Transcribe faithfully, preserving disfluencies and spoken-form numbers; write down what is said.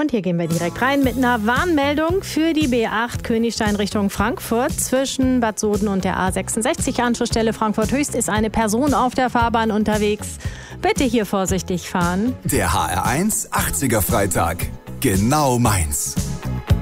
Und hier gehen wir direkt rein mit einer Warnmeldung für die B acht Königstein Richtung Frankfurt. Zwischen Bad Soden und der A sechsundsechzig Anschlussstelle Frankfurt Höchst ist eine Person auf der Fahrbahn unterwegs. Bitte hier vorsichtig fahren. Der H R eins achtziger Freitag. Genau meins.